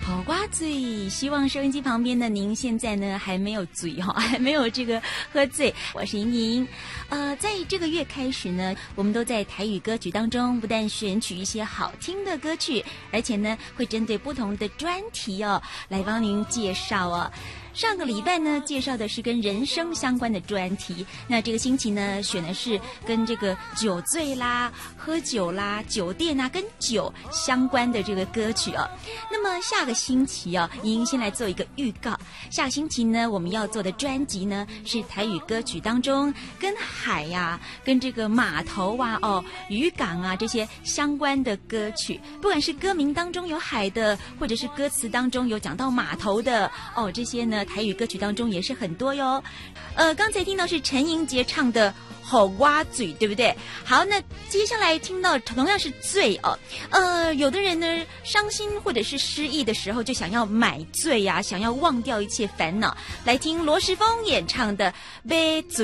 好瓜醉，希望收音机旁边的您现在呢还没有醉哈，还没有这个喝醉。我是莹莹，在这个月开始呢，我们都在台语歌曲当中不但选取一些好听的歌曲，而且呢会针对不同的专题来帮您介绍哦。上个礼拜呢，介绍的是跟人生相关的专题。那这个星期呢，选的是跟这个酒醉啦、喝酒啦、酒店啊，跟酒相关的这个歌曲哦。那么下个星期莹莹先来做一个预告。下个星期呢，我们要做的专辑呢，是台语歌曲当中跟海呀、跟这个码头啊、渔港啊这些相关的歌曲。不管是歌名当中有海的，或者是歌词当中有讲到码头的这些呢。台语歌曲当中也是很多哟，刚才听到是陈莹洁唱的《好瓜嘴》，对不对？好，那接下来听到同样是醉有的人呢伤心或者是失意的时候，就想要买醉呀，想要忘掉一切烦恼，来听罗时丰演唱的《杯醉》。